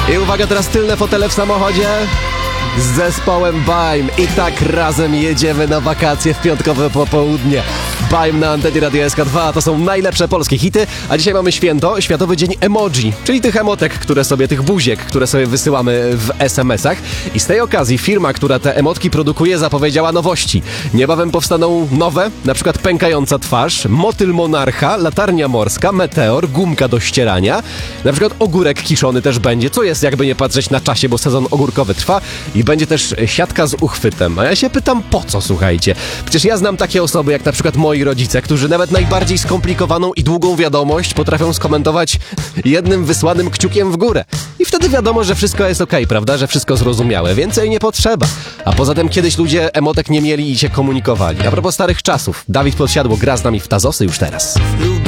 I uwaga, teraz tylne fotele w samochodzie z zespołem Baim. I tak razem jedziemy na wakacje w piątkowe popołudnie. Baim na antenie Radia SK2 to są najlepsze polskie hity, a dzisiaj mamy święto, Światowy Dzień Emoji, czyli tych emotek, tych buziek, które sobie wysyłamy w SMS-ach. I z tej okazji firma, która te emotki produkuje, zapowiedziała nowości. Niebawem powstaną nowe, na przykład pękająca twarz, motyl monarcha, latarnia morska, meteor, gumka do ścierania, na przykład ogórek kiszony też będzie, co jest jakby nie patrzeć na czasie, bo sezon ogórkowy trwa, i będzie też siatka z uchwytem. A ja się pytam, po co, słuchajcie? Przecież ja znam takie osoby, jak na przykład moi rodzice, którzy nawet najbardziej skomplikowaną i długą wiadomość potrafią skomentować jednym wysłanym kciukiem w górę. I wtedy wiadomo, że wszystko jest okej, prawda? Że wszystko zrozumiałe. Więcej nie potrzeba. A poza tym kiedyś ludzie emotek nie mieli i się komunikowali. A propos starych czasów, Dawid Podsiadło gra z nami w Tazosy już teraz.